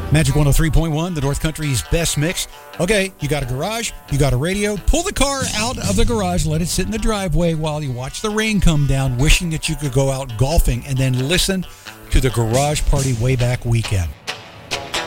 Magic 103.1, the North Country's best mix. Okay, you got a garage, you got a radio. Pull the car out of the garage, let it sit in the driveway while you watch the rain come down, wishing that you could go out golfing and then listen to the Garage Party Way Back Weekend.